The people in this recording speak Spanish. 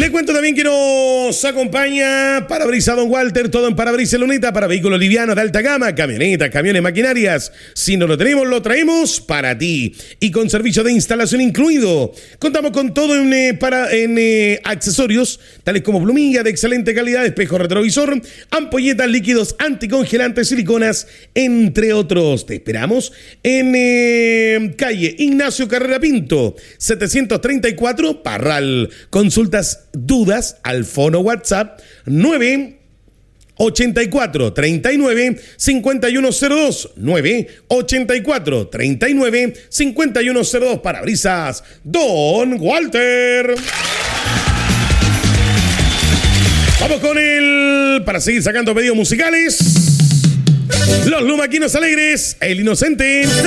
Les cuento también que nos acompaña Parabrisas Don Walter, todo en Parabrisas Luneta para vehículos livianos de alta gama, camionetas, camiones, maquinarias. Si no lo tenemos, lo traemos para ti. Y con servicio de instalación incluido. Contamos con todo en accesorios, tales como plumilla de excelente calidad, espejo retrovisor, ampolletas, líquidos anticongelantes, siliconas, entre otros. Te esperamos en calle Ignacio Carrera Pinto, 734, Parral. Consultas, dudas, al fono WhatsApp 984 39 5102 984 39 5102. Parabrisas Don Walter. Vamos con para seguir sacando pedidos musicales. Los Lumaquinos Alegres, El Inocente.